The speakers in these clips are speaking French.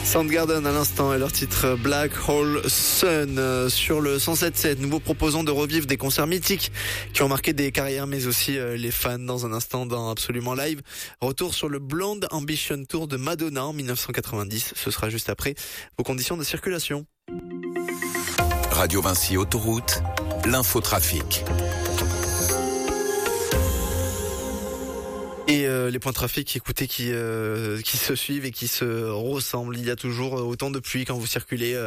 Soundgarden à l'instant et leur titre Black Hole Sun sur le 107.7. Nous vous proposons de revivre des concerts mythiques qui ont marqué des carrières mais aussi les fans dans un instant dans Absolument Live. Retour sur le Blonde Ambition Tour de Madonna en 1990. Ce sera juste après vos conditions de circulation. Radio Vinci Autoroute, l'infotrafic. Et les points de trafic, écoutez, qui se suivent et qui se ressemblent. Il y a toujours autant de pluie quand vous circulez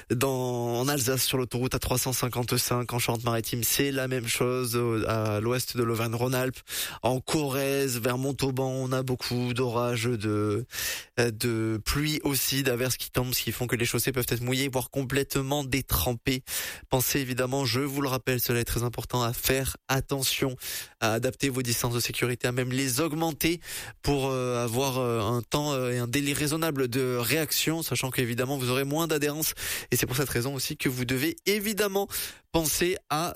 en Alsace sur l'autoroute A355, en Charente-Maritime, c'est la même chose. À l'ouest de l'Auvergne-Rhône-Alpes, en Corrèze, vers Montauban, on a beaucoup d'orages, de pluie aussi, d'averses qui tombent, ce qui font que les chaussées peuvent être mouillées, voire complètement détrempées. Pensez évidemment, je vous le rappelle, cela est très important, à faire attention, à adapter vos distances de sécurité, à même les augmenter pour avoir un temps et un délai raisonnable de réaction, sachant qu'évidemment vous aurez moins d'adhérence, et c'est pour cette raison aussi que vous devez évidemment penser à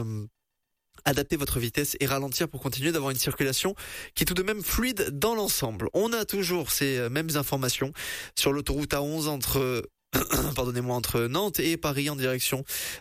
adapter votre vitesse et ralentir pour continuer d'avoir une circulation qui est tout de même fluide dans l'ensemble. On a toujours ces mêmes informations sur l'autoroute A11 entre Nantes et Paris en direction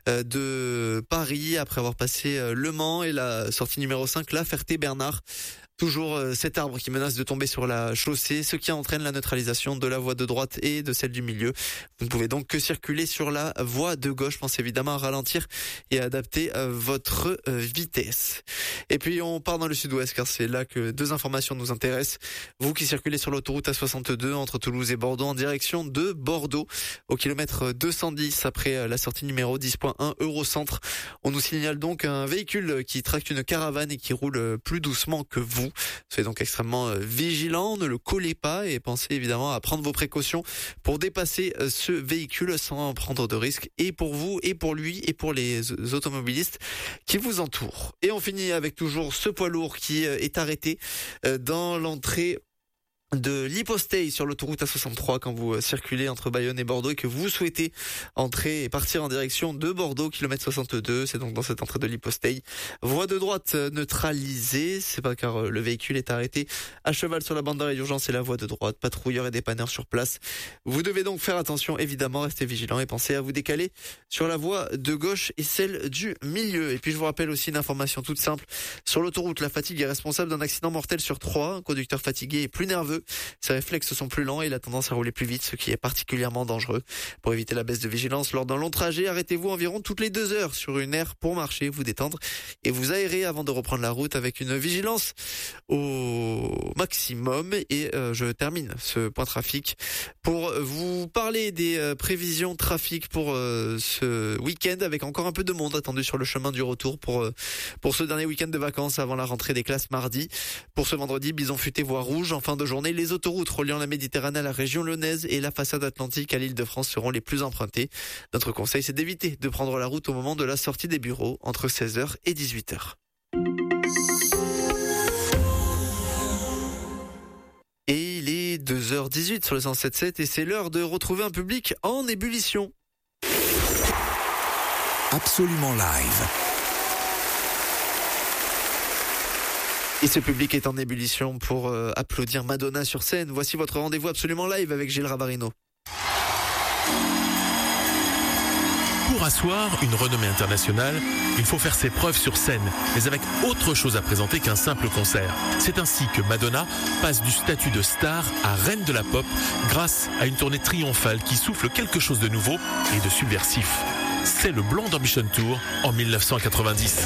de Paris après avoir passé Le Mans et la sortie numéro 5, La Ferté-Bernard. Toujours cet arbre qui menace de tomber sur la chaussée, ce qui entraîne la neutralisation de la voie de droite et de celle du milieu. Vous ne pouvez donc que circuler sur la voie de gauche. Pensez évidemment à ralentir et à adapter votre vitesse. Et puis on part dans le sud-ouest car c'est là que deux informations nous intéressent. Vous qui circulez sur l'autoroute A62 entre Toulouse et Bordeaux en direction de Bordeaux au kilomètre 210 après la sortie numéro 10.1 Eurocentre. On nous signale donc un véhicule qui tracte une caravane et qui roule plus doucement que vous. Soyez donc extrêmement vigilant, ne le collez pas et pensez évidemment à prendre vos précautions pour dépasser ce véhicule sans prendre de risques, et pour vous, et pour lui, et pour les automobilistes qui vous entourent. Et on finit avec toujours ce poids lourd qui est arrêté dans l'entrée de l'Hypostaye sur l'autoroute A63 quand vous circulez entre Bayonne et Bordeaux et que vous souhaitez entrer et partir en direction de Bordeaux, kilomètre 62, c'est donc dans cette entrée de l'Hypostaye. Voie de droite neutralisée, c'est pas car le véhicule est arrêté à cheval sur la bande d'arrêt d'urgence et la voie de droite, patrouilleurs et dépanneurs sur place. Vous devez donc faire attention, évidemment, restez vigilants et pensez à vous décaler sur la voie de gauche et celle du milieu. Et puis je vous rappelle aussi une information toute simple, sur l'autoroute, la fatigue est responsable d'un accident mortel sur 3, un conducteur fatigué est plus nerveux, ses réflexes sont plus lents et il a tendance à rouler plus vite, ce qui est particulièrement dangereux. Pour éviter la baisse de vigilance lors d'un long trajet, arrêtez-vous environ toutes les 2 heures sur une aire pour marcher, vous détendre et vous aérer avant de reprendre la route avec une vigilance au maximum. Et je termine ce point trafic pour vous parler des prévisions trafic pour ce week-end, avec encore un peu de monde attendu sur le chemin du retour pour ce dernier week-end de vacances avant la rentrée des classes mardi. Pour ce vendredi, bison futé voie rouge en fin de journée. Les autoroutes reliant la Méditerranée à la région lyonnaise et la façade atlantique à l'Île-de-France seront les plus empruntées. Notre conseil, c'est d'éviter de prendre la route au moment de la sortie des bureaux entre 16h et 18h. Et il est 2h18 sur le 107.7 et c'est l'heure de retrouver un public en ébullition. Absolument Live. Et ce public est en ébullition pour applaudir Madonna sur scène. Voici votre rendez-vous Absolument Live avec Gilles Ravarino. Pour asseoir une renommée internationale, il faut faire ses preuves sur scène, mais avec autre chose à présenter qu'un simple concert. C'est ainsi que Madonna passe du statut de star à reine de la pop grâce à une tournée triomphale qui souffle quelque chose de nouveau et de subversif. C'est le Blonde Ambition Tour en 1990.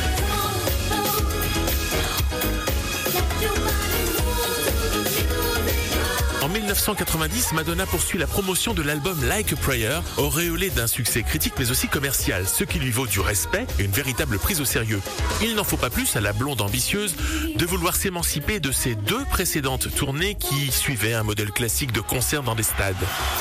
En 1990, Madonna poursuit la promotion de l'album Like a Prayer, auréolé d'un succès critique mais aussi commercial, ce qui lui vaut du respect et une véritable prise au sérieux. Il n'en faut pas plus à la blonde ambitieuse de vouloir s'émanciper de ses 2 précédentes tournées qui suivaient un modèle classique de concert dans des stades.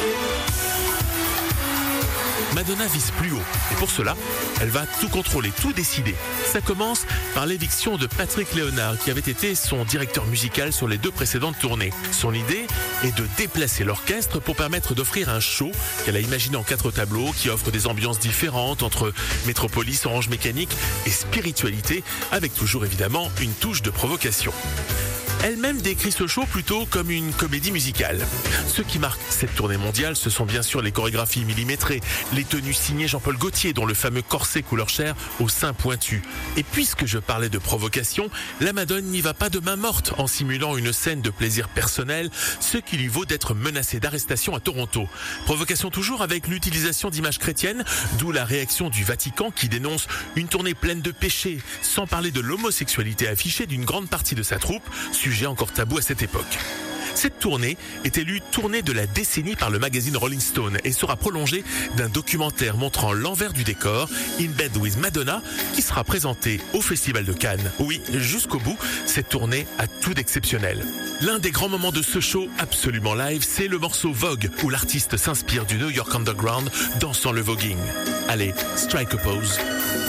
Madonna vise plus haut et pour cela, elle va tout contrôler, tout décider. Ça commence par l'éviction de Patrick Léonard qui avait été son directeur musical sur les 2 précédentes tournées. Son idée est de déplacer l'orchestre pour permettre d'offrir un show qu'elle a imaginé en 4 tableaux qui offre des ambiances différentes entre Métropolis, Orange Mécanique et spiritualité avec toujours évidemment une touche de provocation. Elle-même décrit ce show plutôt comme une comédie musicale. Ce qui marque cette tournée mondiale, ce sont bien sûr les chorégraphies millimétrées, les tenues signées Jean-Paul Gaultier, dont le fameux corset couleur chair aux seins pointus. Et puisque je parlais de provocation, la Madone n'y va pas de main morte en simulant une scène de plaisir personnel, ce qui lui vaut d'être menacée d'arrestation à Toronto. Provocation toujours avec l'utilisation d'images chrétiennes, d'où la réaction du Vatican qui dénonce une tournée pleine de péchés, sans parler de l'homosexualité affichée d'une grande partie de sa troupe, sujet encore tabou à cette époque. Cette tournée est élue tournée de la décennie par le magazine Rolling Stone et sera prolongée d'un documentaire montrant l'envers du décor, In Bed with Madonna, qui sera présenté au Festival de Cannes. Oui, jusqu'au bout, cette tournée a tout d'exceptionnel. L'un des grands moments de ce show absolument live, c'est le morceau Vogue, où l'artiste s'inspire du New York Underground dansant le voguing. Allez, strike a pose.